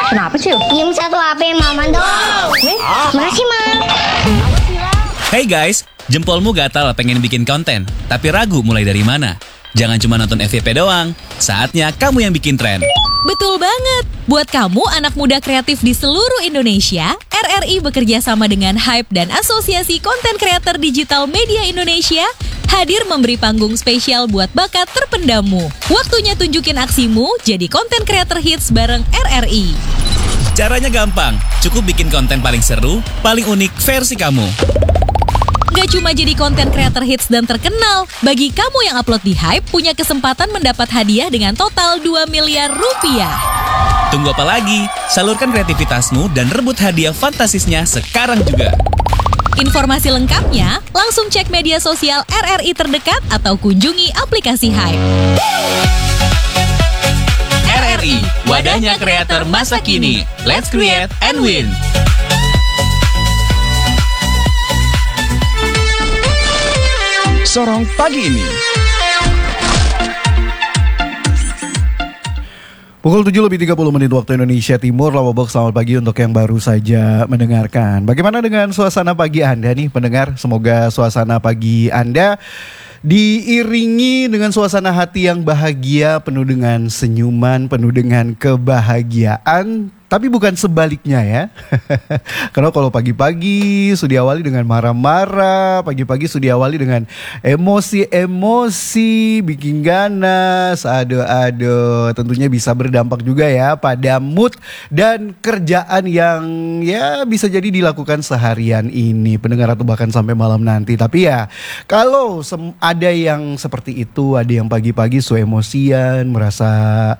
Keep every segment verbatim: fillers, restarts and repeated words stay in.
Kenapa sih? Pinjam satu H P Mama dong. Nih, Makasih, Mam. Hey guys, jempolmu gatal pengen bikin konten, tapi ragu mulai dari mana? Jangan cuma nonton F Y P doang, saatnya kamu yang bikin tren. Betul banget. Buat kamu anak muda kreatif di seluruh Indonesia, R R I bekerja sama dengan Hype dan Asosiasi Konten Kreator Digital Media Indonesia hadir memberi panggung spesial buat bakat terpendammu. Waktunya tunjukin aksimu jadi konten kreator hits bareng R R I. Caranya gampang, cukup bikin konten paling seru, paling unik versi kamu. Gak cuma jadi konten kreator hits dan terkenal, bagi kamu yang upload di Hype punya kesempatan mendapat hadiah dengan total dua miliar rupiah. Tunggu apa lagi? Salurkan kreativitasmu dan rebut hadiah fantastisnya sekarang juga. Informasi lengkapnya langsung cek media sosial R R I terdekat atau kunjungi aplikasi Hype. R R I, wadahnya kreator masa kini. Let's create and win. Sorong pagi ini. Pukul tujuh lebih tiga puluh menit waktu Indonesia Timur. Lawabok, selamat pagi untuk yang baru saja mendengarkan. Bagaimana dengan suasana pagi Anda nih pendengar? Semoga suasana pagi Anda diiringi dengan suasana hati yang bahagia, penuh dengan senyuman, penuh dengan kebahagiaan. Tapi bukan sebaliknya ya. Karena kalau pagi-pagi sudah diawali dengan marah-marah, pagi-pagi sudah diawali dengan emosi-emosi, bikin ganas, aduh-aduh, tentunya bisa berdampak juga ya pada mood dan kerjaan yang ya bisa jadi dilakukan seharian ini, pendengar, atau bahkan sampai malam nanti. Tapi ya kalau sem- ada yang seperti itu, ada yang pagi-pagi su emosian, merasa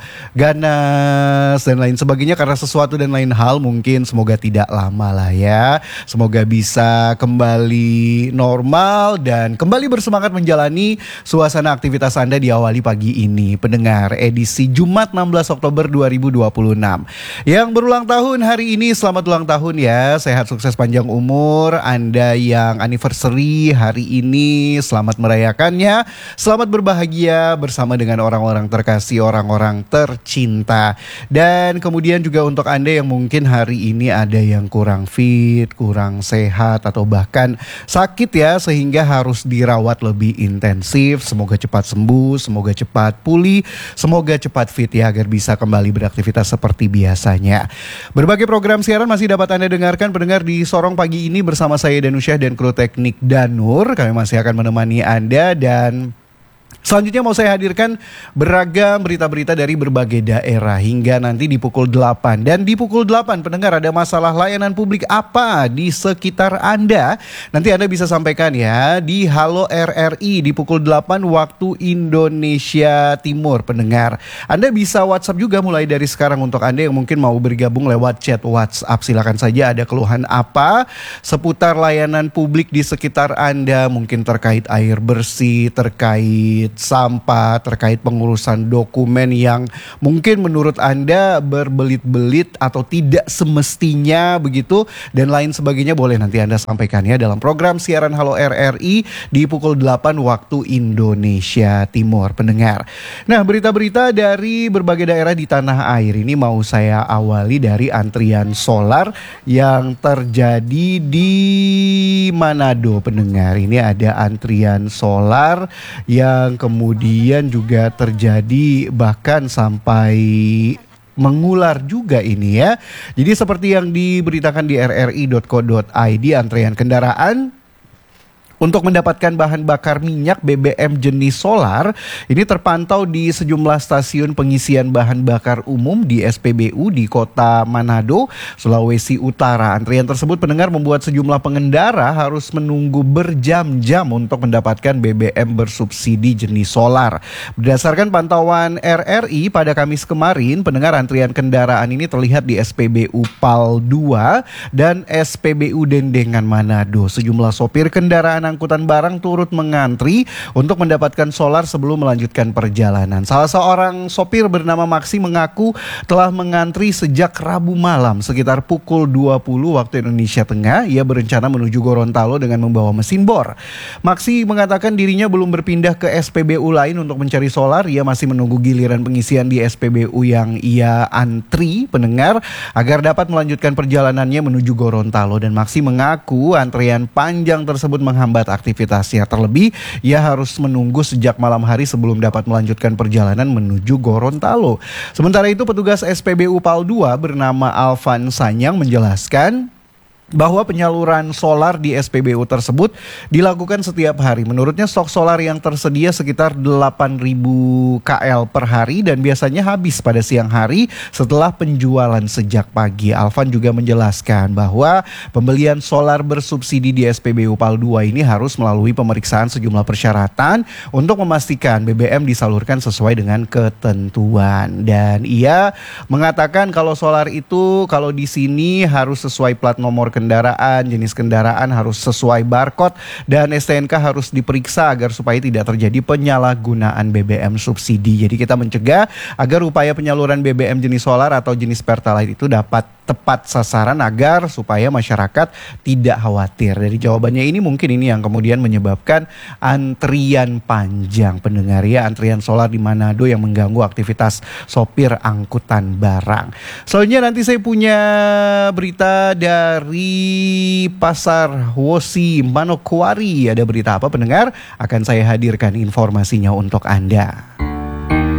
ganas dan lain sebagainya karena sesuatu Sesuatu dan lain hal, mungkin semoga tidak lama lah ya. Semoga bisa kembali normal dan kembali bersemangat menjalani suasana aktivitas Anda diawali pagi ini, pendengar, edisi Jumat enam belas Oktober dua ribu dua puluh enam. Yang berulang tahun hari ini, selamat ulang tahun ya. Sehat, sukses, panjang umur. Anda yang anniversary hari ini, selamat merayakannya. Selamat berbahagia bersama dengan orang-orang terkasih, orang-orang tercinta. Dan kemudian juga untuk Anda yang mungkin hari ini ada yang kurang fit, kurang sehat, atau bahkan sakit ya, sehingga harus dirawat lebih intensif. Semoga cepat sembuh, semoga cepat pulih, semoga cepat fit ya, agar bisa kembali beraktivitas seperti biasanya. Berbagai program siaran masih dapat Anda dengarkan pendengar di Sorong pagi ini bersama saya Danusyah dan kru teknik Danur. Kami masih akan menemani Anda dan selanjutnya mau saya hadirkan beragam berita-berita dari berbagai daerah hingga nanti di pukul delapan. Dan di pukul delapan pendengar, ada masalah layanan publik apa di sekitar Anda? Nanti Anda bisa sampaikan ya di Halo R R I di pukul delapan waktu Indonesia Timur, pendengar. Anda bisa WhatsApp juga mulai dari sekarang untuk Anda yang mungkin mau bergabung lewat chat WhatsApp. Silakan saja, ada keluhan apa seputar layanan publik di sekitar Anda, mungkin terkait air bersih, terkait sampah, terkait pengurusan dokumen yang mungkin menurut Anda berbelit-belit atau tidak semestinya begitu, dan lain sebagainya, boleh nanti Anda sampaikan ya dalam program siaran Halo R R I di pukul delapan waktu Indonesia Timur, pendengar. Nah, berita-berita dari berbagai daerah di tanah air ini mau saya awali dari antrian solar yang terjadi di Manado, pendengar. Ini ada antrian solar yang kemudian juga terjadi bahkan sampai mengular juga ini ya. Jadi seperti yang diberitakan di r r i dot co dot i d, antrean kendaraan untuk mendapatkan bahan bakar minyak B B M jenis solar ini terpantau di sejumlah stasiun pengisian bahan bakar umum di S P B U di kota Manado, Sulawesi Utara. Antrian tersebut pendengar membuat sejumlah pengendara harus menunggu berjam-jam untuk mendapatkan B B M bersubsidi jenis solar. Berdasarkan pantauan R R I pada Kamis kemarin, pendengar, antrian kendaraan ini terlihat di S P B U Pal dua dan S P B U Dendengan Manado. Sejumlah sopir kendaraan angkutan barang turut mengantri untuk mendapatkan solar sebelum melanjutkan perjalanan. Salah seorang sopir bernama Maksi mengaku telah mengantri sejak Rabu malam sekitar pukul dua puluh waktu Indonesia Tengah. Ia berencana menuju Gorontalo dengan membawa mesin bor. Maksi mengatakan dirinya belum berpindah ke S P B U lain untuk mencari solar. Ia masih menunggu giliran pengisian di S P B U yang ia antri, pendengar, agar dapat melanjutkan perjalanannya menuju Gorontalo. Dan Maksi mengaku antrian panjang tersebut menghambat aktivitasnya. Terlebih, ia harus menunggu sejak malam hari sebelum dapat melanjutkan perjalanan menuju Gorontalo. Sementara itu, petugas S P B U Pal dua bernama Alvan Sanyang menjelaskan bahwa penyaluran solar di S P B U tersebut dilakukan setiap hari. Menurutnya stok solar yang tersedia sekitar delapan ribu kilowatt per hari dan biasanya habis pada siang hari setelah penjualan sejak pagi. Alvan juga menjelaskan bahwa pembelian solar bersubsidi di S P B U Pal dua ini harus melalui pemeriksaan sejumlah persyaratan untuk memastikan B B M disalurkan sesuai dengan ketentuan. Dan ia mengatakan kalau solar itu kalau di sini harus sesuai plat nomor kendaraan, jenis kendaraan harus sesuai barcode, dan S T N K harus diperiksa agar supaya tidak terjadi penyalahgunaan B B M subsidi. Jadi kita mencegah agar upaya penyaluran B B M jenis solar atau jenis Pertalite itu dapat tepat sasaran agar supaya masyarakat tidak khawatir. Dari jawabannya ini mungkin ini yang kemudian menyebabkan antrian panjang, pendengar ya, antrian solar di Manado yang mengganggu aktivitas sopir angkutan barang. Selanjutnya nanti saya punya berita dari Pasar Wosi Manokwari. Ada berita apa, pendengar? Akan saya hadirkan informasinya untuk Anda.